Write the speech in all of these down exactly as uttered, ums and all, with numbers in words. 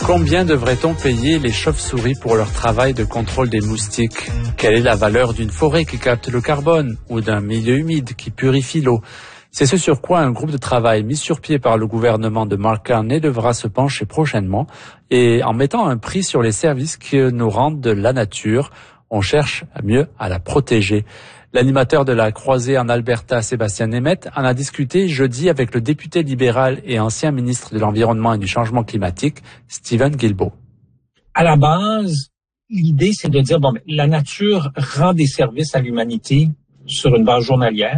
Combien devrait-on payer les chauves-souris pour leur travail de contrôle des moustiques? Quelle est la valeur d'une forêt qui capte le carbone ou d'un milieu humide qui purifie l'eau? C'est ce sur quoi un groupe de travail mis sur pied par le gouvernement de Mark Carney devra se pencher prochainement, et en mettant un prix sur les services que nous rendent la nature, on cherche mieux à la protéger. L'animateur de la croisée en Alberta, Sébastien Nemeth, en a discuté jeudi avec le député libéral et ancien ministre de l'Environnement et du Changement climatique, Steven Guilbeault. À la base, l'idée, c'est de dire, bon, la nature rend des services à l'humanité sur une base journalière.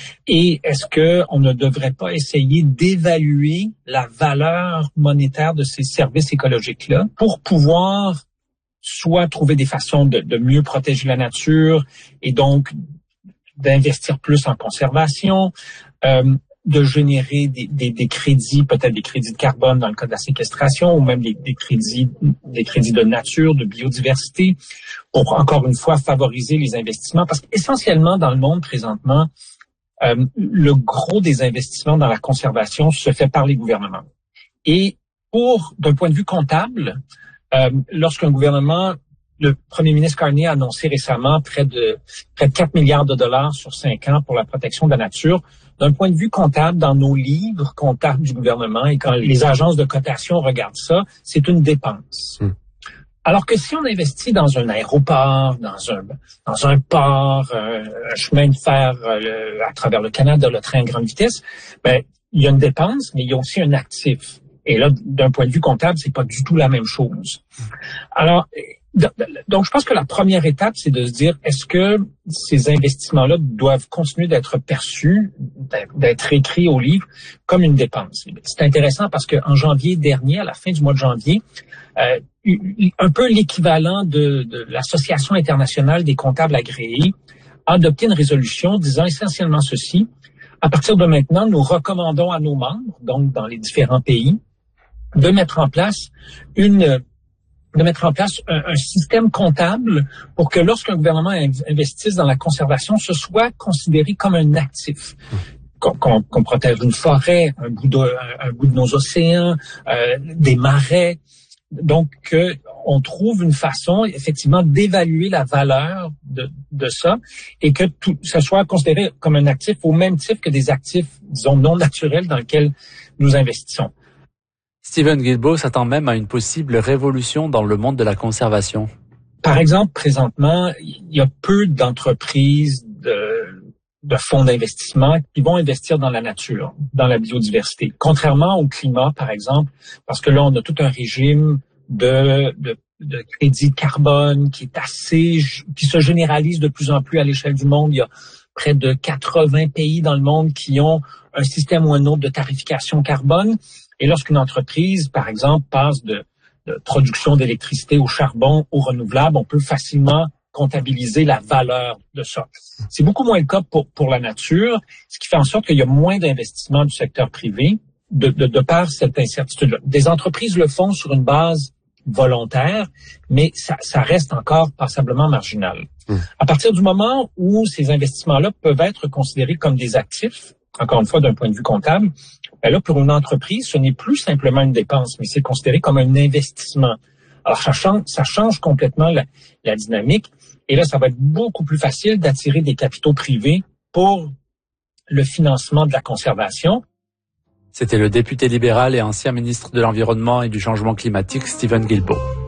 Et est-ce que on ne devrait pas essayer d'évaluer la valeur monétaire de ces services écologiques-là pour pouvoir soit trouver des façons de, de mieux protéger la nature et donc d'investir plus en conservation, euh, de générer des, des, des crédits, peut-être des crédits de carbone dans le cas de la séquestration, ou même des, des crédits, des crédits de nature, de biodiversité, pour encore une fois favoriser les investissements. Parce qu'essentiellement dans le monde présentement, euh, le gros des investissements dans la conservation se fait par les gouvernements. Et pour, d'un point de vue comptable, euh, lorsqu'un gouvernement, le premier ministre Carney a annoncé récemment près de près de quatre milliards de dollars sur cinq ans pour la protection de la nature. D'un point de vue comptable, dans nos livres comptables du gouvernement et quand les agences de cotation regardent ça, c'est une dépense. Mmh. Alors que si on investit dans un aéroport, dans un dans un port, euh, un chemin de fer euh, à travers le Canada, le train à grande vitesse, ben il y a une dépense, mais il y a aussi un actif. Et là, d'un point de vue comptable, c'est pas du tout la même chose. Alors, donc je pense que la première étape, c'est de se dire, est-ce que ces investissements-là doivent continuer d'être perçus, d'être écrits au livre comme une dépense? C'est intéressant parce qu'en janvier dernier, à la fin du mois de janvier, euh, un peu l'équivalent de, de l'Association internationale des comptables agréés a adopté une résolution disant essentiellement ceci. À partir de maintenant, nous recommandons à nos membres, donc dans les différents pays, de mettre en place une de mettre en place un, un système comptable pour que lorsqu'un gouvernement investisse dans la conservation, ce soit considéré comme un actif. Qu'on, qu'on, qu'on protège une forêt, un bout de, un, un bout de nos océans, euh, des marais. Donc, que on trouve une façon, effectivement, d'évaluer la valeur de, de ça et que tout ça soit considéré comme un actif au même titre que des actifs, disons, non naturels dans lesquels nous investissons. Steven Guilbeault s'attend même à une possible révolution dans le monde de la conservation. Par exemple, présentement, il y a peu d'entreprises, de, de fonds d'investissement qui vont investir dans la nature, dans la biodiversité. Contrairement au climat, par exemple, parce que là, on a tout un régime de, de, de crédit carbone qui est assez, qui se généralise de plus en plus à l'échelle du monde. Il y a près de quatre-vingts pays dans le monde qui ont un système ou un autre de tarification carbone. Et lorsqu'une entreprise, par exemple, passe de, de production d'électricité au charbon, au renouvelable, on peut facilement comptabiliser la valeur de ça. C'est beaucoup moins le cas pour, pour la nature, ce qui fait en sorte qu'il y a moins d'investissements du secteur privé de, de, de par cette incertitude-là. Des entreprises le font sur une base volontaire, mais ça, ça reste encore passablement marginal. Mmh. À partir du moment où ces investissements-là peuvent être considérés comme des actifs, encore une fois d'un point de vue comptable, ben là, pour une entreprise, ce n'est plus simplement une dépense, mais c'est considéré comme un investissement. Alors, ça change, ça change complètement la, la dynamique. Et là, ça va être beaucoup plus facile d'attirer des capitaux privés pour le financement de la conservation. C'était le député libéral et ancien ministre de l'Environnement et du Changement climatique, Steven Guilbeault.